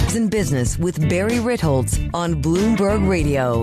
Masters in Business with Barry Ritholtz on Bloomberg Radio.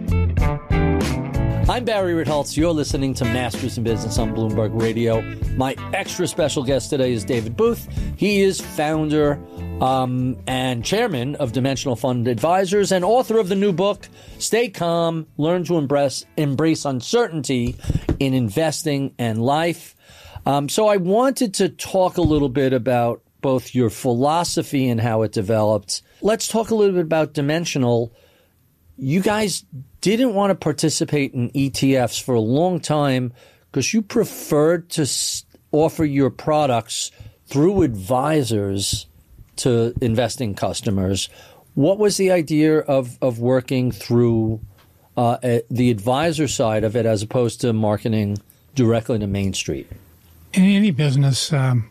I'm Barry Ritholtz. You're listening to Masters in Business on Bloomberg Radio. My extra special guest today is David Booth. He is founder and chairman of Dimensional Fund Advisors and author of the new book, Stay Calm, Learn to Embrace Uncertainty in Investing and Life. So I wanted to talk a little bit about both your philosophy and how it developed. Let's talk a little bit about Dimensional. You guys didn't want to participate in ETFs for a long time because you preferred to offer your products through advisors to investing customers. What was the idea of working through the advisor side of it as opposed to marketing directly to Main Street? In any business,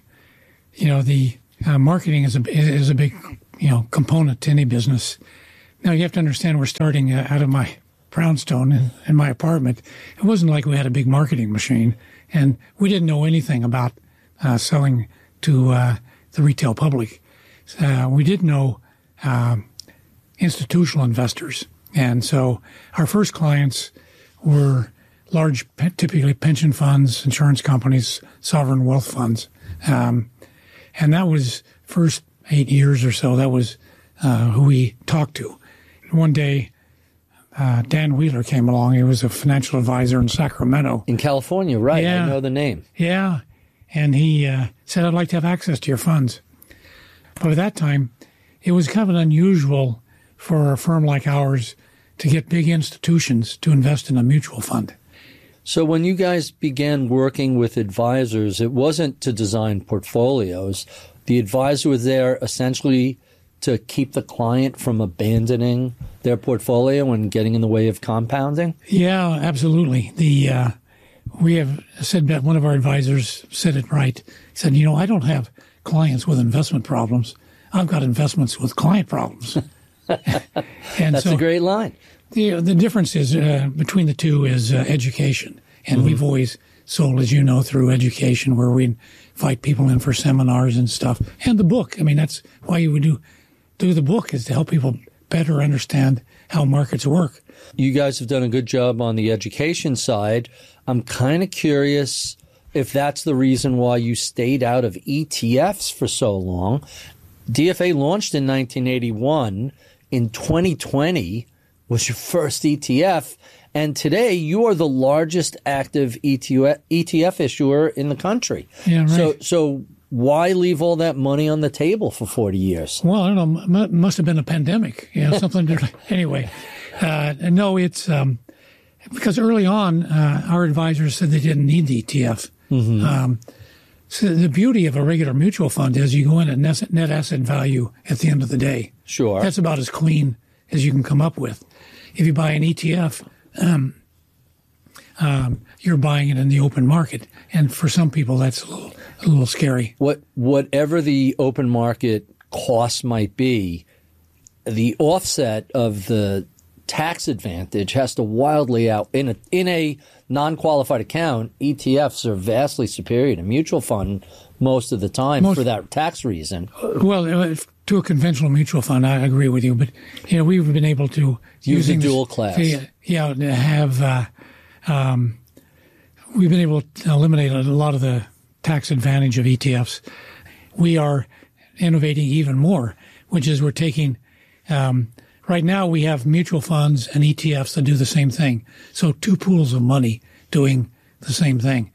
the marketing is a big, component to any business. Now, you have to understand we're starting out of my brownstone in my apartment. It wasn't like we had a big marketing machine, and we didn't know anything about selling to the retail public. We did know institutional investors, and so our first clients were large, typically pension funds, insurance companies, sovereign wealth funds. And that was first 8 years or so, that was who we talked to. One day, Dan Wheeler came along. He was a financial advisor in Sacramento. In California, right. Yeah. I know the name. Yeah. And he said, I'd like to have access to your funds. But at that time, it was kind of unusual for a firm like ours to get big institutions to invest in a mutual fund. So when you guys began working with advisors, it wasn't to design portfolios. The advisor was there essentially to keep the client from abandoning their portfolio and getting in the way of compounding? Yeah, absolutely. We have said that one of our advisors said it right. He said, I don't have clients with investment problems. I've got investments with client problems. And That's a great line. The difference is between the two is education. And we've always sold, as you know, through education, where we invite people in for seminars and stuff. And the book. I mean, that's why you would do the book, is to help people better understand how markets work. You guys have done a good job on the education side. I'm kind of curious if that's the reason why you stayed out of ETFs for so long. DFA launched in 1981. In 2020 was your first ETF. And today you are the largest active ETF issuer in the country. Yeah, right. So why leave all that money on the table for 40 years? Well, I don't know. Must have been a pandemic, something different. Anyway, no, it's because early on, our advisors said they didn't need the ETF. So the beauty of a regular mutual fund is you go in at net asset value at the end of the day. Sure. That's about as clean as you can come up with. If you buy an ETF, you're buying it in the open market. And for some people, that's a little scary. Whatever the open market cost might be, the offset of the tax advantage has to wildly out in a non-qualified account. ETFs are vastly superior to mutual fund most of the time for that tax reason. Well, to a conventional mutual fund, I agree with you, but we've been able to use a dual class. We've been able to eliminate a lot of the tax advantage of ETFs. We are innovating even more, which is we're taking. Right now, we have mutual funds and ETFs that do the same thing. So 2 pools of money doing the same thing.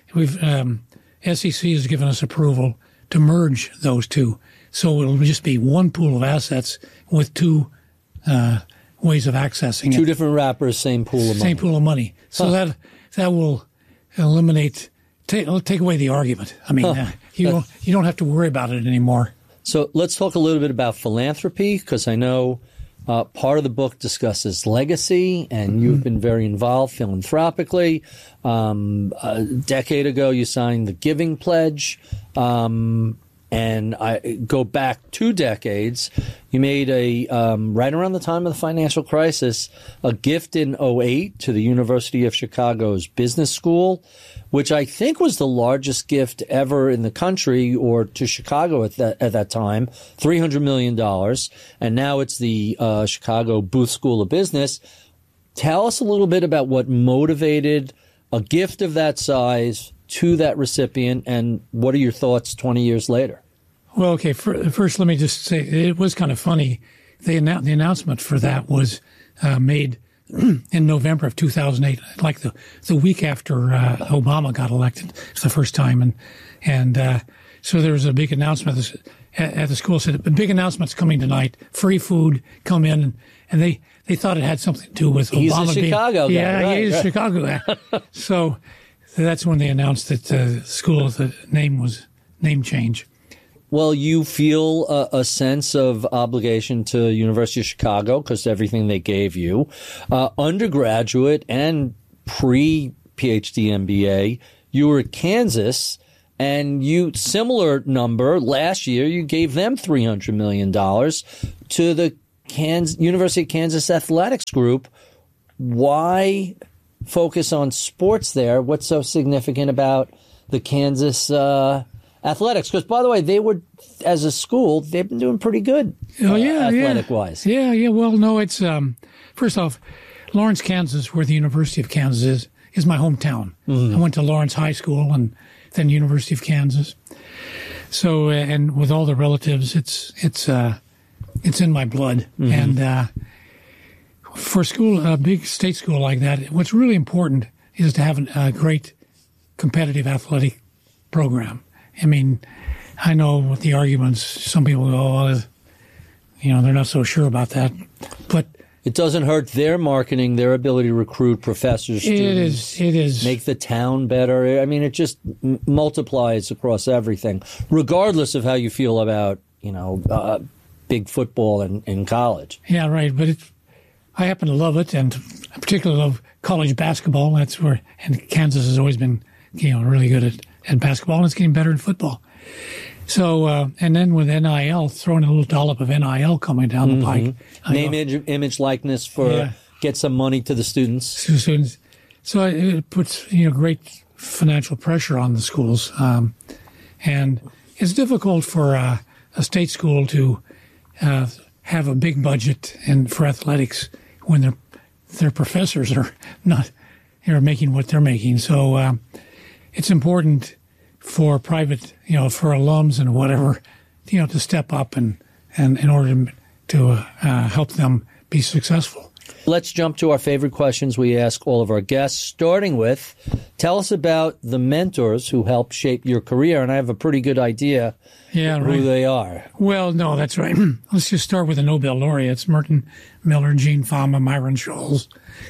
SEC has given us approval to merge those two. So it'll just be 1 pool of assets with 2 ways of accessing it. 2 different wrappers, same pool of money. Same pool of money. So that will eliminate, take away the argument. I mean, you don't have to worry about it anymore. So let's talk a little bit about philanthropy, because I know part of the book discusses legacy, and you've been very involved philanthropically. A decade ago, you signed the Giving Pledge. And And I go back 2 decades. You made right around the time of the financial crisis, a gift in 2008 to the University of Chicago's business school, which I think was the largest gift ever in the country, or to Chicago at that time, $300 million. And now it's the Chicago Booth School of Business. Tell us a little bit about what motivated a gift of that size to that recipient, and what are your thoughts 20 years later? Well, okay, first let me just say it was kind of funny. The announcement for that was made in November of 2008, like the week after Obama got elected. It's the first time. And so there was a big announcement at the school. Said, a big announcement's coming tonight, free food, come in. And they thought it had something to do with Obama being... He's a Chicago guy. Yeah, right, he's right. a Chicago guy. So that's when they announced that the name was name change. Well, you feel a sense of obligation to University of Chicago because everything they gave you. Undergraduate and pre-PhD MBA, you were at Kansas, and similar number, last year you gave them $300 million to the University of Kansas Athletics Group. Why focus on sports there? What's so significant about the Kansas athletics? Because, by the way, they were, as a school, they've been doing pretty good athletic-wise. Yeah. Well, no, it's, first off, Lawrence, Kansas, where the University of Kansas is my hometown. I went to Lawrence High School and then University of Kansas. So, and with all the relatives, it's in my blood. And for a big state school like that, what's really important is to have a great competitive athletic program. I mean, I know with the arguments, some people go, they're not so sure about that. But it doesn't hurt their marketing, their ability to recruit professors, students. It is. Make the town better. I mean, it just multiplies across everything, regardless of how you feel about, big football in college. Yeah, right. But I happen to love it, and I particularly love college basketball. That's where, and Kansas has always been, really good at basketball, and it's getting better in football. So, and then with NIL, throwing a little dollop of NIL coming down the pike. Name, image, likeness get some money to the students. So it puts, great financial pressure on the schools. And it's difficult for a state school to have a big budget for athletics when their professors are making what they're making. So it's important for private, for alums and whatever, to step up and in order to help them be successful. Let's jump to our favorite questions we ask all of our guests, starting with, tell us about the mentors who helped shape your career. And I have a pretty good idea who they are. Well, no, that's right. Let's just start with the Nobel laureates, Merton Miller, Gene Fama, Myron Scholes,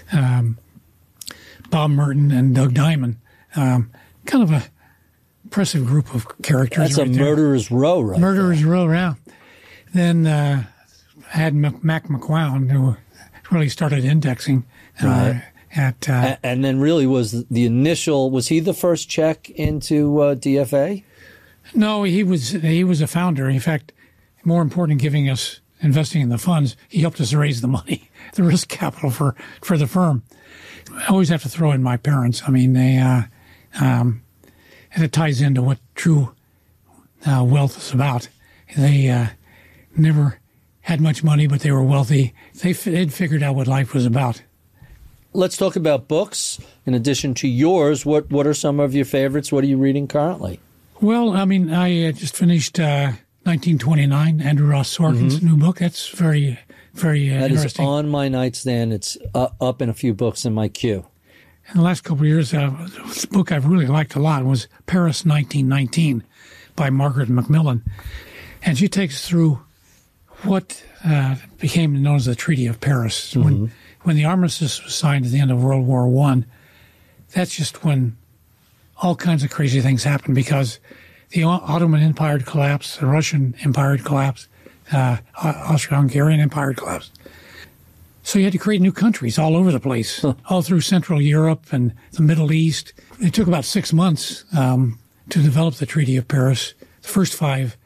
Bob Merton, and Doug Diamond. Kind of a impressive group of characters. That's a murderer's row, right? Murderer's row, yeah. Then had Mac McCown, who really started indexing and then really was the initial. Was he the first check into DFA? No, he was a founder. In fact, more important than investing in the funds, he helped us raise the money, the risk capital for the firm. I always have to throw in my parents. I mean, they and it ties into what true wealth is about. They never had much money, but they were wealthy. They'd figured out what life was about. Let's talk about books. In addition to yours, what are some of your favorites? What are you reading currently? Well, I mean, I just finished 1929, Andrew Ross Sorkin's new book. That's very, very interesting. That is on my nightstand. It's up in a few books in my queue. In the last couple of years, the book I've really liked a lot was Paris 1919 by Margaret Macmillan. And she takes us through what became known as the Treaty of Paris. When the armistice was signed at the end of World War I, that's just when all kinds of crazy things happened because the Ottoman Empire had collapsed, the Russian Empire had collapsed, Austro-Hungarian Empire had collapsed. So you had to create new countries all over the place, all through Central Europe and the Middle East. It took about 6 months to develop the Treaty of Paris. The first 5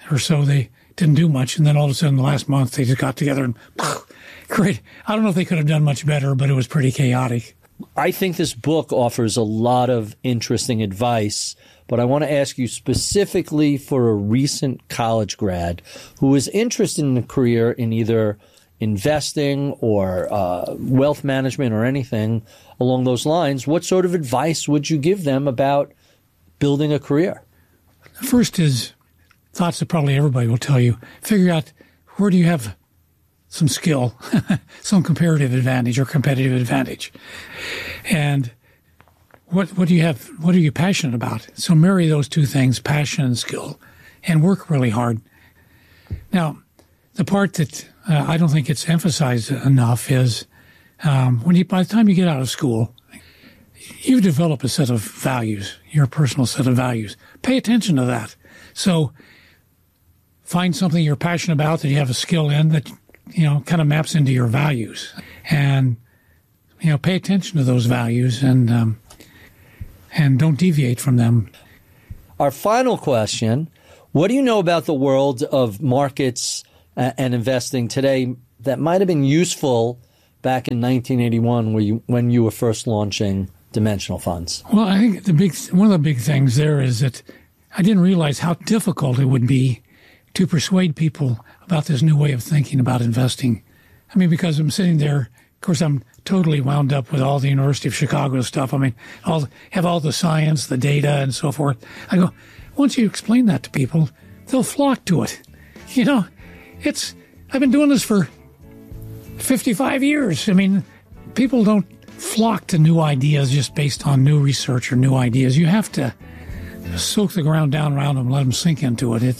or so, they didn't do much. And then all of a sudden, the last month, they just got together and great. I don't know if they could have done much better, but it was pretty chaotic. I think this book offers a lot of interesting advice, but I want to ask you specifically for a recent college grad who is interested in a career in either investing or wealth management or anything along those lines. What sort of advice would you give them about building a career? First is thoughts that probably everybody will tell you. Figure out where do you have some skill, some comparative advantage or competitive advantage. And what do you have? What are you passionate about? So marry those two things, passion and skill, and work really hard. Now, the part that I don't think it's emphasized enough is by the time you get out of school, you develop a set of values, your personal set of values. Pay attention to that. So find something you're passionate about that you have a skill in that kind of maps into your values, and pay attention to those values and don't deviate from them. Our final question: what do you know about the world of markets and investing today that might have been useful back in 1981 when you were first launching Dimensional Funds? Well, I think one of the big things there is that I didn't realize how difficult it would be to persuade people about this new way of thinking about investing. I mean, because I'm sitting there, of course, I'm totally wound up with all the University of Chicago stuff. I mean, have all the science, the data, and so forth. I go, once you explain that to people, they'll flock to it. I've been doing this for 55 years. I mean, people don't flock to new ideas just based on new research or new ideas. You have to soak the ground down around them, let them sink into it.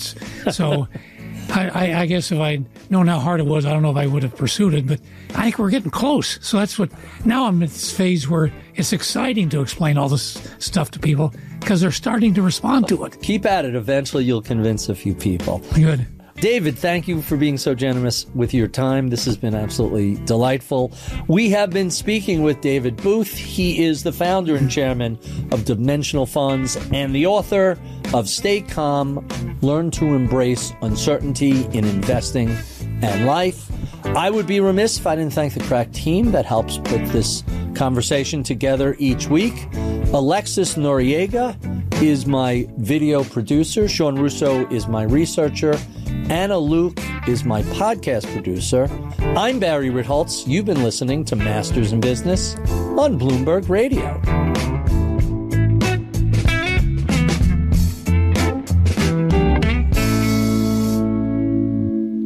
I guess if I'd known how hard it was, I don't know if I would have pursued it, but I think we're getting close. So now I'm at this phase where it's exciting to explain all this stuff to people because they're starting to respond to it. Keep at it. Eventually you'll convince a few people. Good. David, thank you for being so generous with your time. This has been absolutely delightful. We have been speaking with David Booth. He is the founder and chairman of Dimensional Funds and the author of Stay Calm, Learn to Embrace Uncertainty in Investing and Life. I would be remiss if I didn't thank the crack team that helps put this conversation together each week. Alexis Noriega is my video producer. Sean Russo is my researcher. Anna Luke is my podcast producer. I'm Barry Ritholtz. You've been listening to Masters in Business on Bloomberg Radio.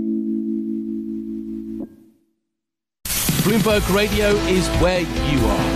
Bloomberg Radio is where you are.